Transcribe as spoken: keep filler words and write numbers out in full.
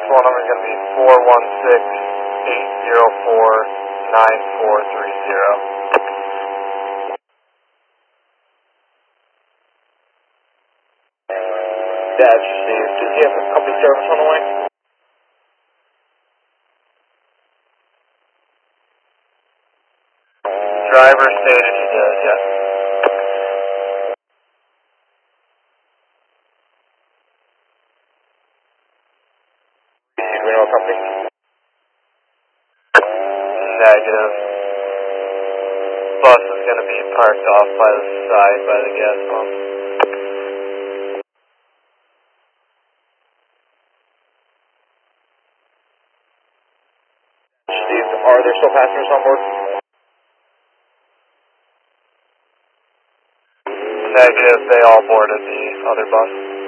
call number is going to be four one six, eight zero four, nine four three zero. Dash Steve, does he have a company service on the way? Driver stated he does, yes. Reno company? Negative. Bus is going to be parked off by the side by the gas pump. Steve, are there still passengers on board? Negative, they all boarded the other bus.